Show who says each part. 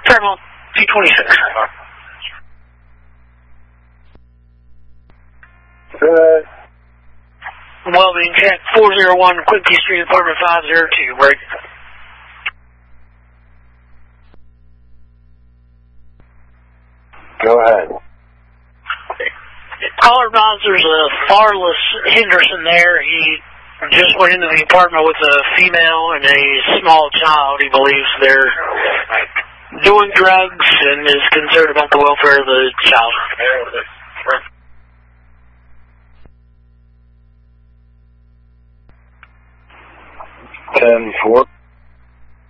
Speaker 1: Fairmont, 226. Welding check 401 Quincy Street, apartment 502, break.
Speaker 2: Go ahead.
Speaker 1: Caller advised there's a Farless Henderson there. He just went into the apartment with a female and a small child. He believes they're doing drugs and is concerned about the welfare of the child.
Speaker 2: 10-4.